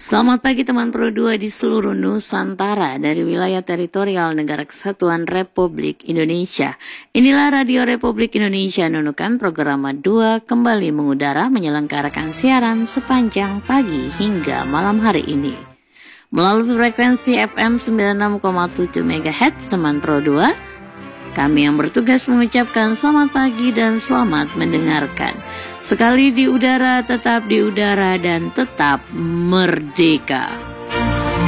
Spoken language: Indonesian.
Selamat pagi teman Pro 2 di seluruh Nusantara dari wilayah teritorial Negara Kesatuan Republik Indonesia. Inilah Radio Republik Indonesia Nunukan program 2 kembali mengudara menyelenggarakan siaran sepanjang pagi hingga malam hari ini. Melalui frekuensi FM 96,7 MHz teman Pro 2, kami yang bertugas mengucapkan selamat pagi dan selamat mendengarkan. Sekali di udara, tetap di udara, dan tetap merdeka.